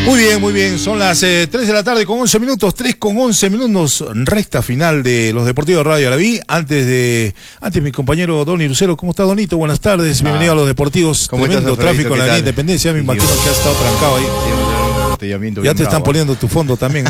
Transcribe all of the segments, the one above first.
Muy bien, son las 3 de la tarde con 11 minutos, 3 con 11 minutos, recta final de los Deportivos Radio Alaví. Antes mi compañero Donny Lucero, ¿cómo está, Donito? Buenas tardes, bienvenido a los Deportivos. Tremendo tráfico en la Avenida Independencia, me imagino que has estado trancado ahí. Ya te están poniendo tu fondo también,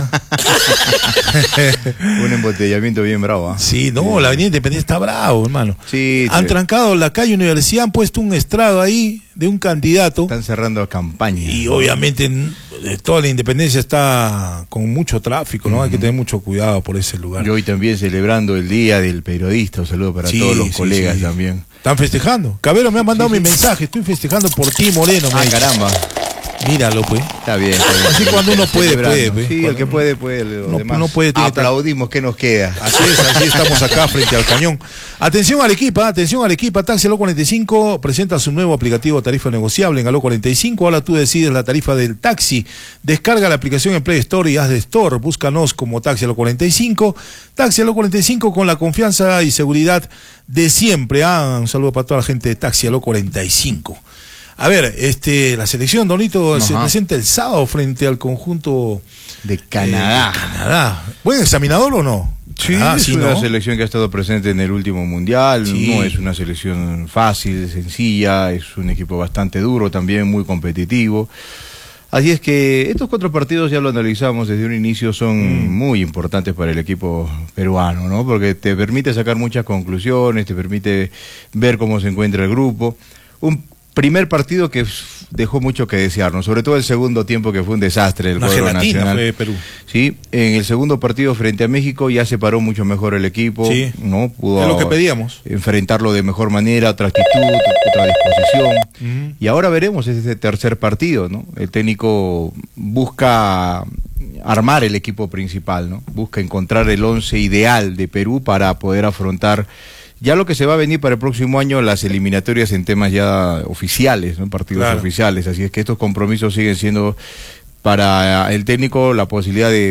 Un embotellamiento bien bravo. Sí, no, la Avenida Independencia está bravo, hermano. Sí, han trancado la calle Universidad, han puesto un estrado ahí de un candidato. Están cerrando campaña. Y obviamente toda la Independencia está con mucho tráfico, ¿no? Hay que tener mucho cuidado por ese lugar. Y hoy también celebrando el Día del Periodista, un saludo para todos los colegas también. ¿Están festejando? Cabero me ha mandado mi mensaje, estoy festejando por ti, Moreno. Caramba. Míralo, pues. Está bien. Así cuando uno puede, pues. Sí, el que puede. No puede. Aplaudimos, ¿qué nos queda? Así estamos acá frente al cañón. Atención al equipo, Taxi Aló 45 presenta su nuevo aplicativo tarifa negociable en Aló 45. Ahora tú decides la tarifa del taxi. Descarga la aplicación en Play Store y haz de Store. Búscanos como Taxi Aló 45. Taxi Aló 45 con la confianza y seguridad de siempre. Un saludo para toda la gente de Taxi Aló 45. A ver, la selección, Donito, se presenta el sábado frente al conjunto de Canadá. ¿Buen examinador o no? Sí, es una selección que ha estado presente en el último mundial. No es una selección fácil, sencilla, es un equipo bastante duro también, muy competitivo. Así es que estos 4 partidos, ya lo analizamos desde un inicio, son muy importantes para el equipo peruano, ¿no? Porque te permite sacar muchas conclusiones, te permite ver cómo se encuentra el grupo. Un primer partido que dejó mucho que desear, ¿no? Sobre todo el segundo tiempo, que fue un desastre del cuadro nacional. Fue Perú. Sí, en el segundo partido frente a México ya se paró mucho mejor el equipo, ¿no? Pudo es lo que pedíamos. Enfrentarlo de mejor manera, otra actitud, otra disposición. Y ahora veremos este tercer partido, ¿no? El técnico busca armar el equipo principal, ¿no? Busca encontrar el 11 ideal de Perú para poder afrontar ya lo que se va a venir para el próximo año, las eliminatorias en temas ya oficiales, ¿no? Partidos oficiales. Así es que estos compromisos siguen siendo para el técnico la posibilidad de